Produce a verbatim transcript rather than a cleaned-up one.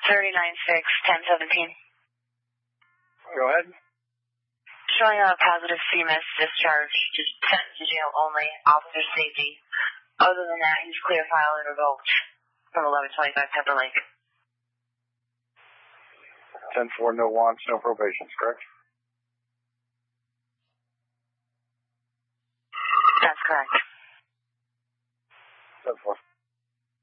thirty-nine six, ten seventeen. Go ahead. Showing a positive C M S discharge, just sent to jail only, officer safety. Other than that, he's clear file and revoked from eleven twenty-five Pepper Lake. ten four, no wants, no probations, correct? That's correct. ten four.